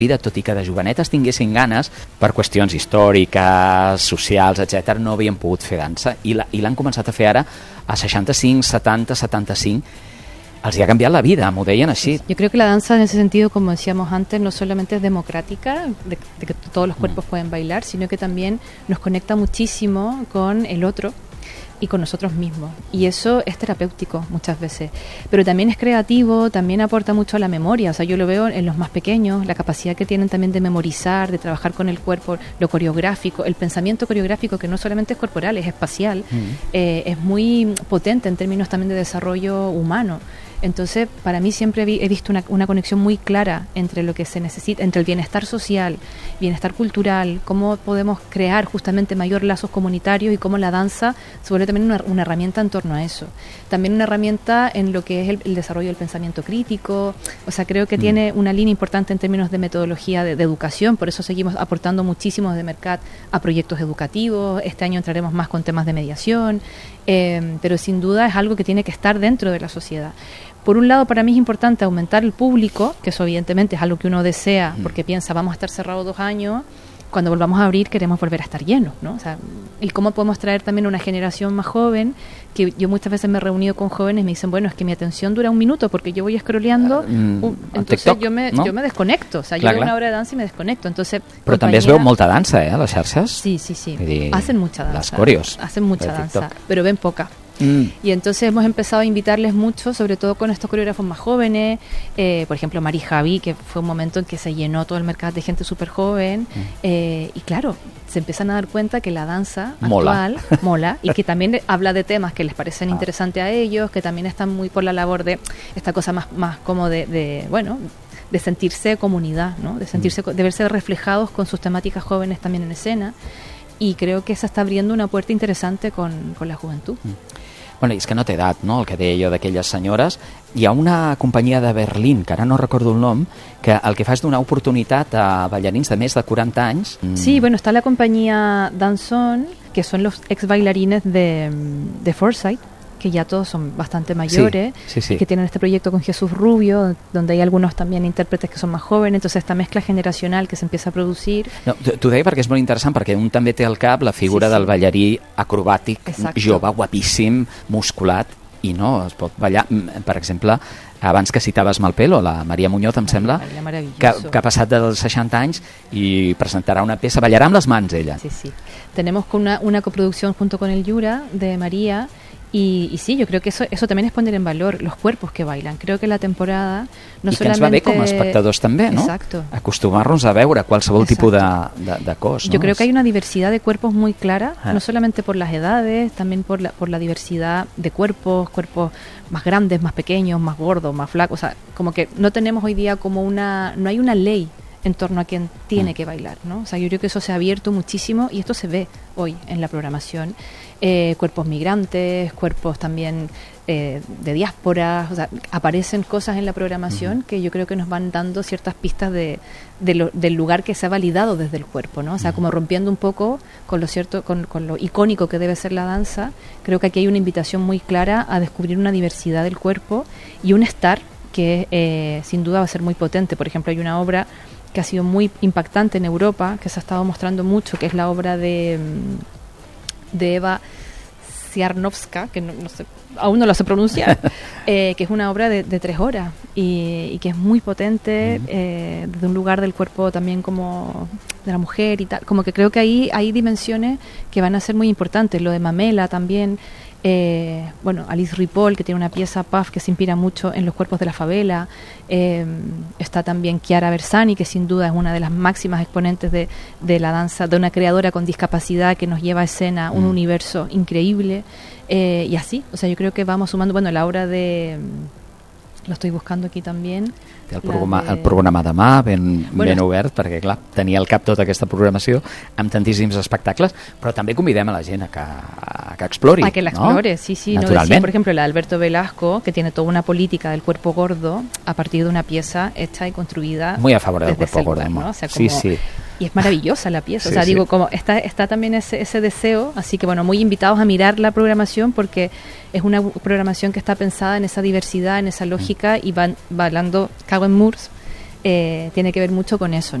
vida, tot i que de jovenetes tinguessin ganes, per qüestions històriques, socials, etc., no havien pogut fer dansa, i l'han començat a fer ara a 65, 70, 75. Els ha cambiat la vida, m'ho deien així. Yo creo que la danza en ese sentido, como decíamos antes, no solamente es democrática, de que todos los cuerpos pueden bailar, sino que también nos conecta muchísimo con el otro y con nosotros mismos. Y eso es terapéutico muchas veces. Pero también es creativo, también aporta mucho a la memoria. O sea, yo lo veo en los más pequeños, la capacidad que tienen también de memorizar, de trabajar con el cuerpo, lo coreográfico, el pensamiento coreográfico, que no solamente es corporal, es espacial, es muy potente en términos también de desarrollo humano. Entonces, para mí siempre he visto una conexión muy clara entre lo que se necesita, entre el bienestar social, bienestar cultural, cómo podemos crear justamente mayor lazos comunitarios y cómo la danza se vuelve también una herramienta en torno a eso. También una herramienta en lo que es el desarrollo del pensamiento crítico. O sea, creo que tiene una línea importante en términos de metodología de educación, por eso seguimos aportando muchísimo desde Mercat a proyectos educativos. Este año entraremos más con temas de mediación, pero sin duda es algo que tiene que estar dentro de la sociedad. Por un lado, para mí es importante aumentar el público, que eso evidentemente es algo que uno desea, porque piensa, vamos a estar cerrados 2 años, cuando volvamos a abrir queremos volver a estar llenos, ¿no? O sea, y cómo podemos traer también una generación más joven, que yo muchas veces me he reunido con jóvenes y me dicen, bueno, es que mi atención dura 1 minuto porque yo voy scrolleando, entonces TikTok, yo me desconecto, o sea, clar, yo veo clar. una obra de danza y me desconecto, entonces... Però també es veu molta dansa, a les xarxes. Sí, sí, sí, Vull dir, hacen mucha danza. les coreos Hacen mucha de danza, TikTok. pero ven poca. Y entonces hemos empezado a invitarles mucho, sobre todo con estos coreógrafos más jóvenes, por ejemplo Mari Javi, que fue un momento en que se llenó todo el mercado de gente súper joven, y claro, se empiezan a dar cuenta que la danza actual mola y que también habla de temas que les parecen interesantes a ellos, que también están muy por la labor de esta cosa más como de sentirse comunidad, ¿no? De verse reflejados con sus temáticas jóvenes también en escena, y creo que se está abriendo una puerta interesante con la juventud. Bueno, és que no té edat, no?, el que deia jo d'aquelles senyores. Hi ha una companyia de Berlín, que ara no recordo el nom, que el que fa és donar oportunitat a ballarins de més de 40 anys. Sí, bueno, está la compañía Danzón, que son los ex bailarines de Forsyth, que ya todos son bastante mayores, sí. que tienen este proyecto con Jesús Rubio, donde hay algunos también intérpretes que son más jóvenes, entonces esta mezcla generacional que se empieza a producir. No, t'ho deia perquè és molt interessant, perquè un també té al cap la figura del ballarí acrobàtic, jove, guapíssim, musculat, i no, es pot ballar. Per exemple, abans que citaves Malpelo, la Maria Muñoz, em sembla, que ha passat dels 60 anys i presentarà una peça, ballarà amb les mans ella. Sí, sí. Tenemos una coproducción junto con el Yura de María. Y sí, yo creo que eso también es poner en valor los cuerpos que bailan. Creo que la temporada no I solamente... que ens va bé com a espectadors també, no? Exacto. Acostumar-nos a veure qualsevol tipus de cos. Yo creo que hay una diversidad de cuerpos muy clara, no solamente por las edades, también por la diversidad de cuerpos más grandes, más pequeños, más gordos, más flacos. O sea, como que no tenemos hoy día no hay una ley en torno a quien tiene que bailar, ¿no? O sea, yo creo que eso se ha abierto muchísimo y esto se ve hoy en la programación. Cuerpos migrantes, cuerpos también de diáspora, o sea, aparecen cosas en la programación que yo creo que nos van dando ciertas pistas del lugar que se ha validado desde el cuerpo, ¿no? O sea, como rompiendo un poco con lo icónico que debe ser la danza. Creo que aquí hay una invitación muy clara a descubrir una diversidad del cuerpo y un estar que sin duda va a ser muy potente. Por ejemplo, hay una obra que ha sido muy impactante en Europa, que se ha estado mostrando mucho, que es la obra de Eva Siarnowska, que no sé, aún no lo sé pronunciar, que es una obra de 3 horas y que es muy potente, desde un lugar del cuerpo también como de la mujer y tal. Como que creo que ahí hay dimensiones que van a ser muy importantes. Lo de Mamela también. Bueno, Alice Ripoll, que tiene una pieza Puff que se inspira mucho en los cuerpos de la favela. Está también Chiara Bersani, que sin duda es una de las máximas exponentes de la danza, de una creadora con discapacidad que nos lleva a escena un universo increíble, y así, o sea, yo creo que vamos sumando. Bueno, la obra de... Lo estoy buscando aquí también. El programa demà ben obert, perquè clar, tenia al cap tota aquesta programació amb tantíssims espectacles, però també convidem a la gent a que explori. A que la explore, ¿no? Sí. No decía, por ejemplo, la de Alberto Velasco, que tiene toda una política del cuerpo gordo a partir de una pieza hecha y construida muy a favor del cuerpo gordo, ¿no? O sea, como, sí. Y es maravillosa la pieza, o sea, digo, como está también ese deseo, así que bueno, muy invitados a mirar la programación, porque es una programación que está pensada en esa diversidad, en esa lógica, y van bailando Cowan Moores, tiene que ver mucho con eso,